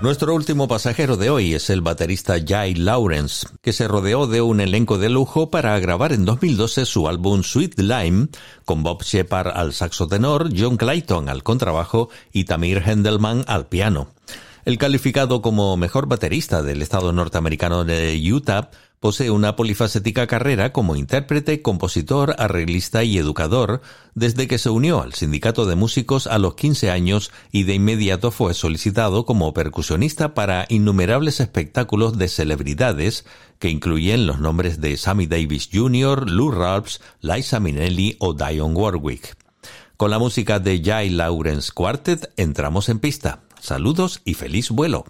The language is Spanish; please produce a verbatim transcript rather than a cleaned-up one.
Nuestro último pasajero de hoy es el baterista Jay Lawrence, que se rodeó de un elenco de lujo para grabar en dos mil doce su álbum Sweet Lime, con Bob Shepard al saxo tenor, John Clayton al contrabajo y Tamir Hendelman al piano. El calificado como mejor baterista del estado norteamericano de Utah, posee una polifacética carrera como intérprete, compositor, arreglista y educador, desde que se unió al sindicato de músicos a los quince años y de inmediato fue solicitado como percusionista para innumerables espectáculos de celebridades que incluyen los nombres de Sammy Davis junior, Lou Rawls, Liza Minnelli o Dionne Warwick. Con la música de Jay Lawrence Quartet entramos en pista. Saludos y feliz vuelo.